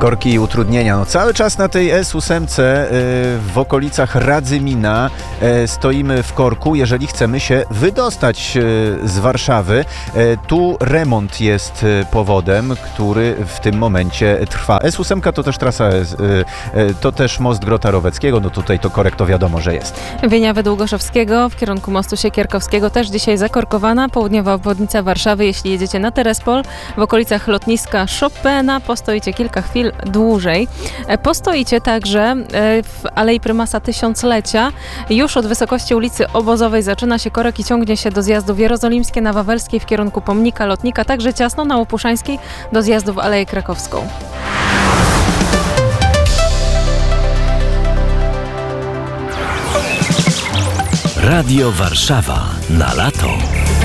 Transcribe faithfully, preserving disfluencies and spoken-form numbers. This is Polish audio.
Korki i utrudnienia. No, cały czas na tej S osiem w okolicach Radzymina stoimy w korku, jeżeli chcemy się wydostać z Warszawy. Tu remont jest powodem, który w tym momencie trwa. S osiem to też trasa, to też most Grota Roweckiego, no tutaj to korek to wiadomo, że jest. Wieniawy Długoszowskiego w kierunku mostu Siekierkowskiego też dzisiaj zakorkowana. Południowa obwodnica Warszawy, jeśli jedziecie na Terespol, w okolicach lotniska Chopina, postoicie kilka chwil dłużej. Postoicie także w Alei Prymasa Tysiąclecia. Już od wysokości ulicy Obozowej zaczyna się korek i ciągnie się do zjazdów Jerozolimskie na Wawelskiej w kierunku pomnika lotnika, także ciasno na Łopuszańskiej do zjazdu w Aleję Krakowską. Radio Warszawa na lato.